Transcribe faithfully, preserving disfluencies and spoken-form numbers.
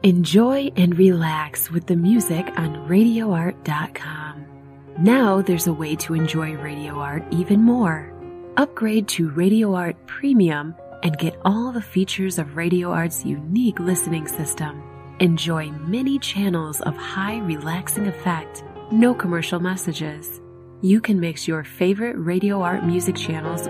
Enjoy and relax with the music on radio art dot com. Now there's a way to enjoy Radio Art even more. Upgrade to Radio Art Premium and get all the features of Radio Art's unique listening system. Enjoy many channels of high relaxing effect, no commercial messages. You can mix your favorite Radio Art music channels